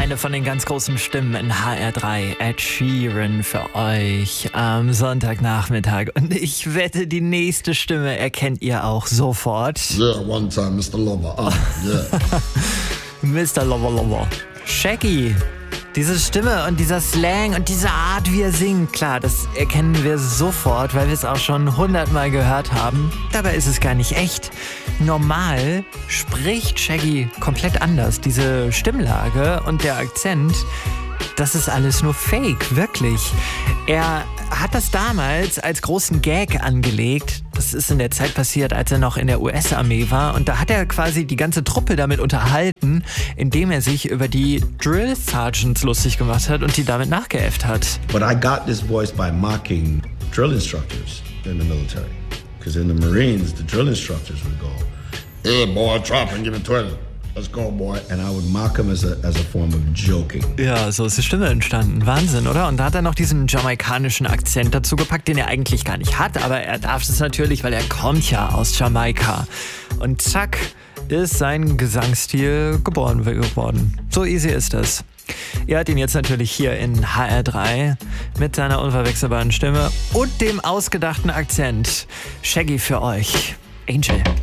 Eine von den ganz großen Stimmen in HR3, Ed Sheeran für euch am Sonntagnachmittag. Und ich wette, die nächste Stimme erkennt ihr auch sofort. Yeah, one time, Mr. Lover. Yeah. Mr. Lover Lover. Shaggy. Diese Stimme und dieser Slang und diese Art, wie er singt, klar, das erkennen wir sofort, weil wir es auch schon 100-mal gehört haben. Dabei ist es gar nicht echt. Normal spricht Shaggy komplett anders. Diese Stimmlage und der Akzent, das ist alles nur Fake, wirklich. Er hat das damals als großen Gag angelegt. Das ist in der Zeit passiert, als er noch in der US-Armee war. Und da hat er quasi die ganze Truppe damit unterhalten, indem er sich über die Drill Sergeants lustig gemacht hat und die damit nachgeäfft hat. But I got this voice by mocking drill instructors in the military. Because in the Marines, the drill instructors would go, Hey, boy, drop and give me 20. Let's go, boy. and I would mock them as a form of joking. Ja, so ist die Stimme entstanden. Wahnsinn, oder? Und da hat er noch diesen jamaikanischen Akzent dazu gepackt, den er eigentlich gar nicht hat. Aber er darf es natürlich, weil er kommt ja aus Jamaika. Und zack, ist sein Gesangsstil geboren geworden. So easy ist das. Ihr hört ihn jetzt natürlich hier in HR3 mit seiner unverwechselbaren Stimme und dem ausgedachten Akzent. Shaggy für euch. Angel.